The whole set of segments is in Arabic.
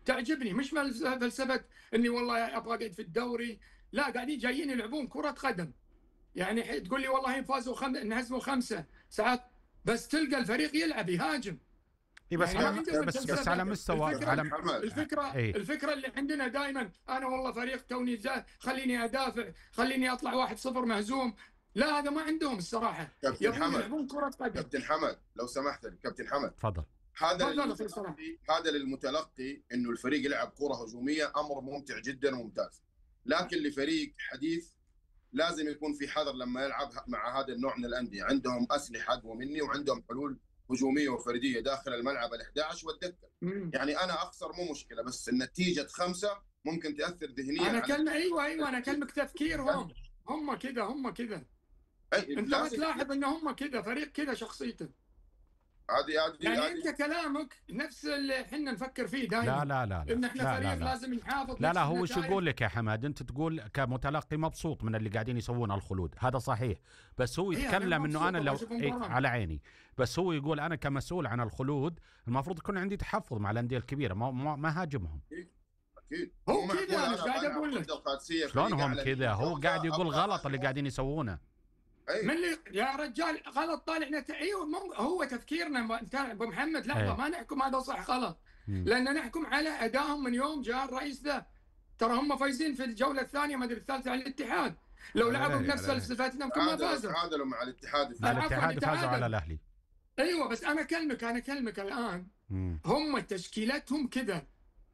تعجبني، مش فلسفه اني والله ابغى اقعد في الدوري. لا، قاعدين جايين يلعبون كره قدم. يعني تقول لي والله فازوا انهزموا 5 ساعات، بس تلقى الفريق يلعب يهاجم. إيه بس يعني ما عندهم بس على مستوى الفكره اللي عندنا دائما، انا والله فريق توني خليني ادافع، خليني اطلع 1-0 مهزوم. لا، هذا ما عندهم الصراحه. كابتن حمد، يلعبون كره قدم. كابتن حمد لو سمحت لي، كابتن حمد تفضل. هذا للمتلقي انه الفريق يلعب كره هجوميه امر ممتع جدا وممتاز، لكن لفريق حديث لازم يكون في حذر لما يلعب مع هذا النوع من الانديه. عندهم اسلحه اقوى مني وعندهم حلول هجوميه وفرديه داخل الملعب ال11 والدكه. يعني انا اخسر مو مشكله، بس النتيجه 5 ممكن تاثر ذهنيا. ايوه انا كلمك تفكيرهم. هم كذا. انت ما تلاحظ ان هم كذا، فريق كذا شخصيته. يعني انت كلامك نفس اللي احنا نفكر فيه دائما. لا ان احنا فريق لازم نحافظ. لا هو شو يقول لك يا حماد؟ انت تقول كمتلقي مبسوط من اللي قاعدين يسوون الخلود، هذا صحيح، بس هو يتكلم انه انا لو على عيني، بس هو يقول انا كمسؤول عن الخلود المفروض يكون عندي تحفظ مع الانديه الكبيره، ما هاجمهم. اكيد هو كذا، انا قاعد اقول لك شلونهم كذا؟ هو قاعد يقول غلط اللي قاعدين يسوونه. من اللي يا رجال غلط طالع ايوه، هو تفكيرنا ابو محمد. لحظه، ما نحكم هذا صح غلط، لان نحكم على ادائهم من يوم جاء الرئيس ذا. ترى هم فايزين في الجوله الثانيه ما ادري الثالثه على الاتحاد. لو لعبوا بنفس فلسفتنا يمكن ما فازوا. تعادلوا مع الاتحاد، فازوا على الاهلي. ايوه، بس انا اكلمك الان. هم تشكيلتهم كذا.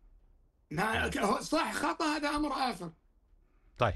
صح خطا هذا امر اخر. طيب،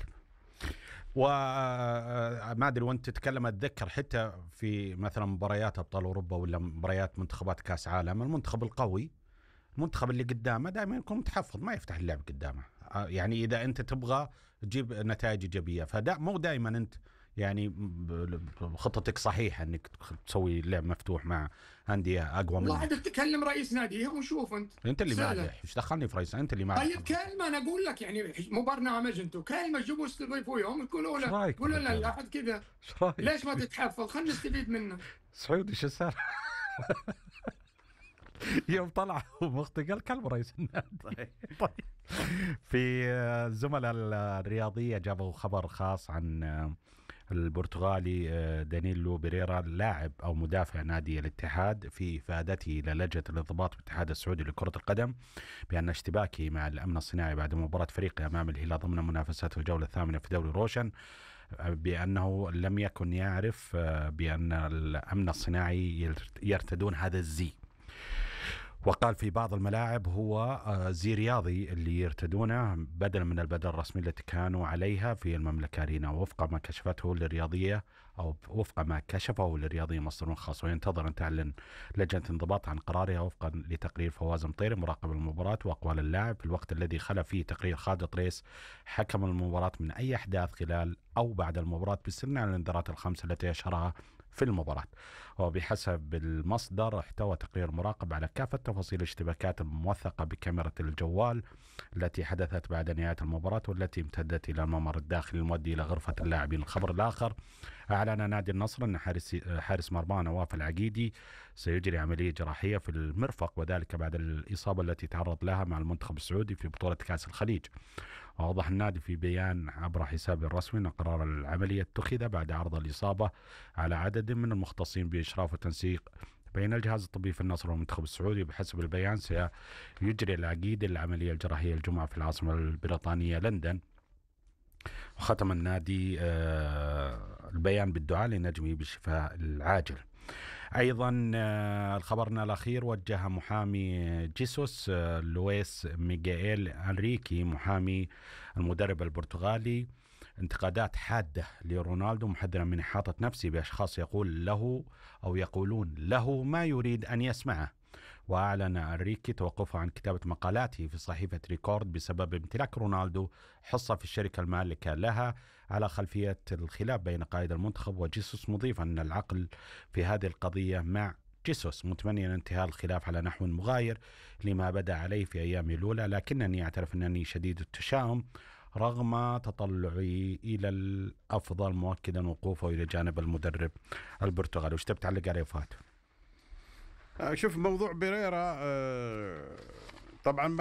وما ادري وانت تتكلم، اتذكر حتى في مثلا مباريات ابطال اوروبا ولا مباريات منتخبات كاس عالم، المنتخب القوي، المنتخب اللي قدامه دائما يكون متحفظ، ما يفتح اللعب قدامه. يعني اذا انت تبغى تجيب نتائج ايجابيه، مو دائما انت يعني خطتك صحيحه انك تسوي لعب مفتوح مع انديه اقوى منك. والله تتكلم رئيس نادي وشوف انت اللي مادح، ايش دخلني في رئيس؟ انت اللي مادح. طيب كلمه، انا اقول لك يعني مو برنامج، انتم كلمه جيبوا استضيفوا يوم تقولوا له لا احد كذا. ليش ما تتحفظ؟ خلينا نستفيد منه. سعود ايش صار؟ يوم طلع مختقل كلب رئيس النادي. طيب، في الزملاء الرياضيه جابوا خبر خاص عن البرتغالي دانيلو بيريرا، لاعب أو مدافع نادي الاتحاد، في إفادته إلى لجنة الانضباط بالاتحاد السعودي لكرة القدم بأن اشتباكه مع الأمن الصناعي بعد مباراة فريقه أمام الهلال ضمن منافسات الجولة الثامنة في دوري روشن، بأنه لم يكن يعرف بأن الأمن الصناعي يرتدون هذا الزي. وقال في بعض الملاعب هو زي رياضي اللي يرتدونه بدلا من البدل الرسمي التي كانوا عليها في المملكة أرينا، وفق ما كشفته للرياضية أو وفق ما كشفه للرياضية مصدر خاص. وينتظر أن تعلن لجنة انضباط عن قرارها وفقا لتقرير فواز مطيري مراقب المباراة وأقوال اللاعب في الوقت الذي خلى فيه تقرير خالد طريس حكم المباراة من أي أحداث خلال أو بعد المباراة باستثناء الانذارات الخمسة التي أشهرها في المباراة. وبحسب المصدر احتوى تقرير مراقب على كافة تفاصيل الاشتباكات الموثقة بكاميرا الجوال التي حدثت بعد نهاية المباراة والتي امتدت إلى الممر الداخلي المؤدي إلى غرفة اللاعبين. الخبر الآخر، أعلن نادي النصر أن حارس مرمى نواف العقيدي سيجري عملية جراحية في المرفق، وذلك بعد الإصابة التي تعرض لها مع المنتخب السعودي في بطولة كأس الخليج. وأوضح النادي في بيان عبر حسابه الرسمي أن قرار العملية اتخذ بعد عرض الإصابة على عدد من المختصين بإشراف وتنسيق بين الجهاز الطبي في النصر والمنتخب السعودي. بحسب البيان سيجري العقيد العملية الجراحية الجمعة في العاصمة البريطانية لندن. وختم النادي البيان بالدعاء لنجمه بالشفاء العاجل. أيضا خبرنا الأخير، وجه محامي جيسوس لويس ميغائيل أنريكي محامي المدرب البرتغالي انتقادات حادة لرونالدو، محذرا من إحاطة نفسه بأشخاص يقولون له ما يريد أن يسمعه. وأعلن أنريكي توقفه عن كتابة مقالاته في صحيفة ريكورد بسبب امتلاك رونالدو حصة في الشركة المالكة لها على خلفية الخلاف بين قائد المنتخب وجيسوس، مضيفا أن العقل في هذه القضية مع جيسوس، متمنيا انتهاء الخلاف على نحو مغاير لما بدأ عليه في أيامي الأولى، لكنني أعترف أنني شديد التشاؤم رغم تطلعي إلى الأفضل، مؤكدا وقوفه إلى جانب المدرب البرتغالي. وش تبتعلق عليه فهد؟ شوف موضوع بيريرا طبعا